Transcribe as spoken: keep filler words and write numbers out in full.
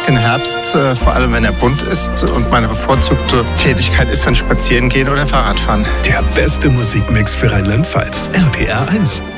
den Herbst, äh, vor allem wenn er bunt ist. Und meine bevorzugte Tätigkeit ist dann spazieren gehen oder Fahrradfahren. Der beste Musikmix für Rheinland-Pfalz. R P R eins.